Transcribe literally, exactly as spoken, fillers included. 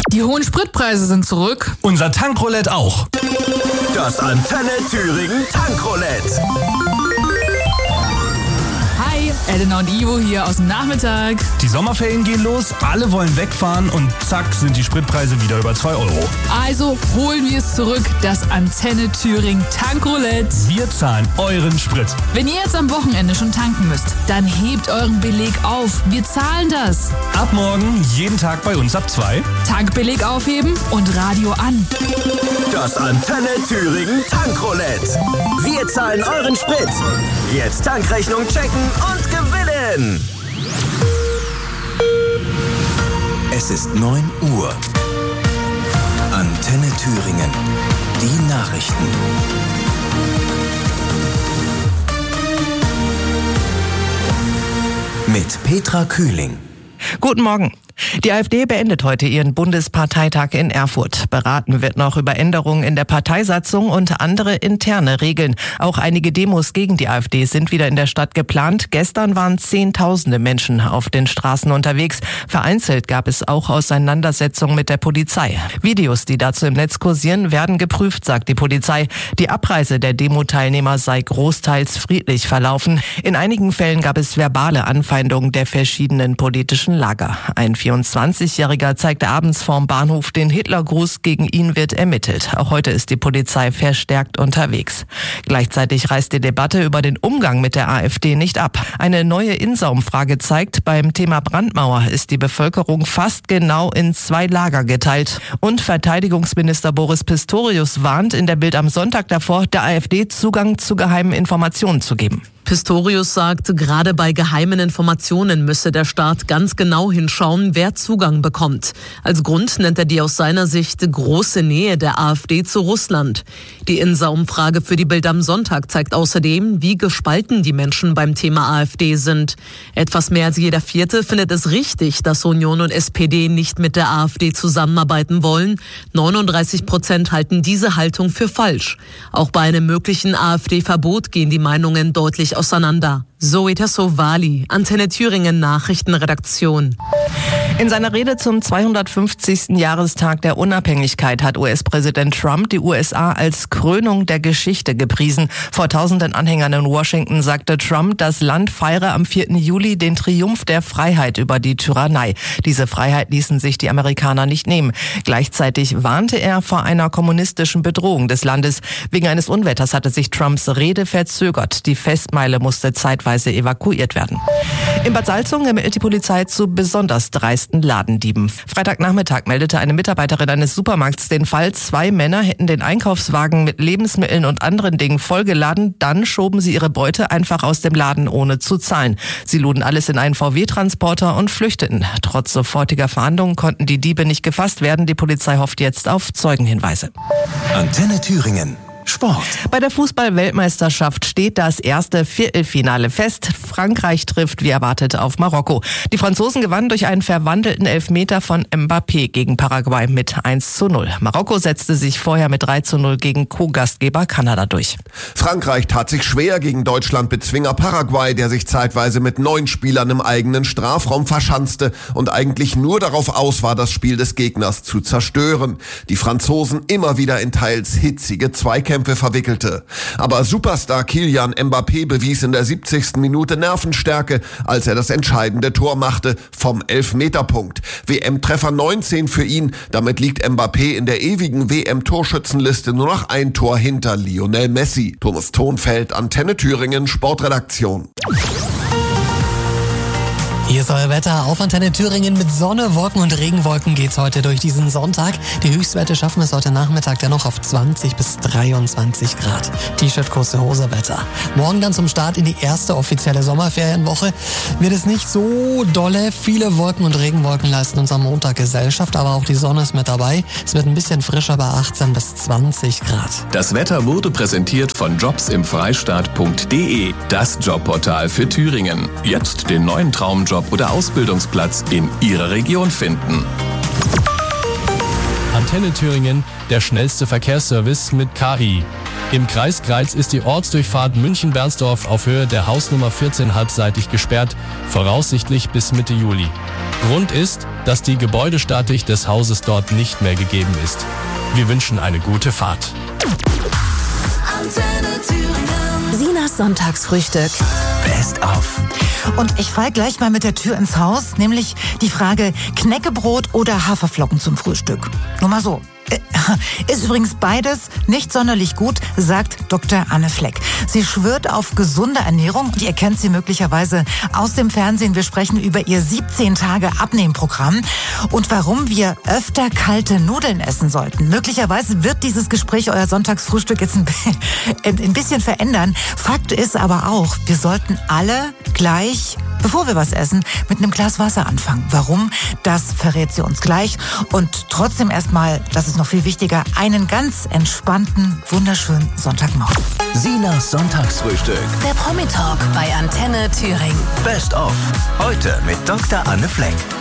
Die hohen Spritpreise sind zurück. Unser Tankroulette auch. Das Antenne Thüringen Tankroulette. Hi, Elena und Ivo hier aus dem Nachmittag. Die Sommerferien gehen los, alle wollen wegfahren und zack sind die Spritpreise wieder über zwei Euro. Also holen wir es zurück, das Antenne Thüringen Tankroulette. Wir zahlen euren Sprit. Wenn ihr jetzt am Wochenende schon tanken müsst, dann hebt euren Beleg auf. Wir zahlen das. Ab morgen jeden Tag bei uns ab zwei. Tankbeleg aufheben und Radio an. Das Antenne Thüringen Tankroulette. Wir zahlen euren Sprit. Jetzt Tankrechnung checken und gewinnen. Es ist neun Uhr. Antenne Thüringen. Die Nachrichten. Mit Petra Kühling. Guten Morgen. Die AfD beendet heute ihren Bundesparteitag in Erfurt. Beraten wird noch über Änderungen in der Parteisatzung und andere interne Regeln. Auch einige Demos gegen die AfD sind wieder in der Stadt geplant. Gestern waren Zehntausende Menschen auf den Straßen unterwegs. Vereinzelt gab es auch Auseinandersetzungen mit der Polizei. Videos, die dazu im Netz kursieren, werden geprüft, sagt die Polizei. Die Abreise der Demo-Teilnehmer sei großteils friedlich verlaufen. In einigen Fällen gab es verbale Anfeindungen der verschiedenen politischen Lager. Ein vierundzwanzigjähriger zeigte abends vorm Bahnhof den Hitlergruß. Gegen ihn wird ermittelt. Auch heute ist die Polizei verstärkt unterwegs. Gleichzeitig reißt die Debatte über den Umgang mit der AfD nicht ab. Eine neue INSA-Umfrage zeigt, beim Thema Brandmauer ist die Bevölkerung fast genau in zwei Lager geteilt. Und Verteidigungsminister Boris Pistorius warnt in der Bild am Sonntag davor, der AfD Zugang zu geheimen Informationen zu geben. Pistorius sagt, gerade bei geheimen Informationen müsse der Staat ganz genau hinschauen, wer Zugang bekommt. Als Grund nennt er die aus seiner Sicht große Nähe der AfD zu Russland. Die INSA-Umfrage für die Bild am Sonntag zeigt außerdem, wie gespalten die Menschen beim Thema AfD sind. Etwas mehr als jeder Vierte findet es richtig, dass Union und S P D nicht mit der AfD zusammenarbeiten wollen. neununddreißig Prozent halten diese Haltung für falsch. Auch bei einem möglichen AfD-Verbot gehen die Meinungen deutlich auseinander. Zoe Tassovali, Antenne Thüringen Nachrichtenredaktion. In seiner Rede zum zweihundertfünfzigsten Jahrestag der Unabhängigkeit hat U S-Präsident Trump die U S A als Krönung der Geschichte gepriesen. Vor tausenden Anhängern in Washington sagte Trump, das Land feiere am vierten Juli den Triumph der Freiheit über die Tyrannei. Diese Freiheit ließen sich die Amerikaner nicht nehmen. Gleichzeitig warnte er vor einer kommunistischen Bedrohung des Landes. Wegen eines Unwetters hatte sich Trumps Rede verzögert. Die Festmeile musste zeitweise evakuiert werden. In Bad Salzungen ermittelt die Polizei zu besonders dreisten Ladendieben. Freitagnachmittag meldete eine Mitarbeiterin eines Supermarkts den Fall, zwei Männer hätten den Einkaufswagen mit Lebensmitteln und anderen Dingen vollgeladen, dann schoben sie ihre Beute einfach aus dem Laden, ohne zu zahlen. Sie luden alles in einen V W-Transporter und flüchteten. Trotz sofortiger Fahndungen konnten die Diebe nicht gefasst werden. Die Polizei hofft jetzt auf Zeugenhinweise. Antenne Thüringen. Sport. Bei der Fußball-Weltmeisterschaft steht das erste Viertelfinale fest. Frankreich trifft wie erwartet auf Marokko. Die Franzosen gewannen durch einen verwandelten Elfmeter von Mbappé gegen Paraguay mit eins zu null. Marokko setzte sich vorher mit drei zu null gegen Co-Gastgeber Kanada durch. Frankreich tat sich schwer gegen Deutschland-Bezwinger Paraguay, der sich zeitweise mit neun Spielern im eigenen Strafraum verschanzte und eigentlich nur darauf aus war, das Spiel des Gegners zu zerstören. Die Franzosen immer wieder in teils hitzige Zweikämpfe verwickelte. Aber Superstar Kylian Mbappé bewies in der siebzigsten Minute Nervenstärke, als er das entscheidende Tor machte vom Elfmeterpunkt. W M-Treffer neunzehn für ihn. Damit liegt Mbappé in der ewigen W M-Torschützenliste nur noch ein Tor hinter Lionel Messi. Thomas Thonfeld, Antenne Thüringen, Sportredaktion. Hier ist euer Wetter auf Antenne Thüringen. Mit Sonne, Wolken und Regenwolken geht's heute durch diesen Sonntag. Die Höchstwerte schaffen es heute Nachmittag dennoch auf zwanzig bis dreiundzwanzig Grad. T-Shirt, kurze Hose, Wetter. Morgen dann zum Start in die erste offizielle Sommerferienwoche wird es nicht so dolle. Viele Wolken und Regenwolken leisten uns am Montag Gesellschaft, aber auch die Sonne ist mit dabei. Es wird ein bisschen frischer bei achtzehn bis zwanzig Grad. Das Wetter wurde präsentiert von jobs im freistaat punkt de, das Jobportal für Thüringen. Jetzt den neuen Traumjob oder Ausbildungsplatz in Ihrer Region finden. Antenne Thüringen, der schnellste Verkehrsservice mit K I. Im Kreis Greiz ist die Ortsdurchfahrt München-Bernsdorf auf Höhe der Hausnummer vierzehn halbseitig gesperrt, voraussichtlich bis Mitte Juli. Grund ist, dass die Gebäudestatik des Hauses dort nicht mehr gegeben ist. Wir wünschen eine gute Fahrt. Sinas Sonntagsfrühstück. Best of. Und ich fall gleich mal mit der Tür ins Haus, nämlich die Frage Knäckebrot oder Haferflocken zum Frühstück. Nur mal so. Ist übrigens beides nicht sonderlich gut, sagt Doktor Anne Fleck. Sie schwört auf gesunde Ernährung und ihr kennt sie möglicherweise aus dem Fernsehen. Wir sprechen über ihr siebzehn Tage Abnehmprogramm und warum wir öfter kalte Nudeln essen sollten. Möglicherweise wird dieses Gespräch euer Sonntagsfrühstück jetzt ein, ein bisschen verändern. Fakt ist aber auch, wir sollten alle gleich, bevor wir was essen, mit einem Glas Wasser anfangen. Warum? Das verrät sie uns gleich. Und trotzdem erstmal, das ist noch viel wichtiger, einen ganz entspannten, wunderschönen Sonntagmorgen. Sinas Sonntagsfrühstück. Der Promi-Talk bei Antenne Thüringen. Best of. Heute mit Doktor Anne Fleck.